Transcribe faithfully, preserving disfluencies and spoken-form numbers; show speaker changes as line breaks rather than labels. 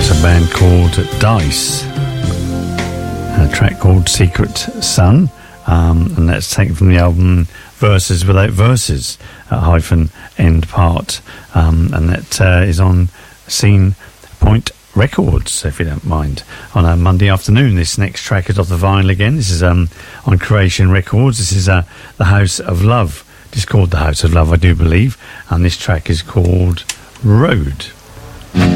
Band called Dice, a track called Secret Sun, um, and that's taken from the album Verses Without Verses, uh, hyphen end part, um, and that uh, is on Scene Point Records, if you don't mind, on a Monday afternoon. This next track is off the vinyl again. This is um, on Creation Records. This is uh, The House of Love. It's called The House of Love, I do believe, and this track is called Road.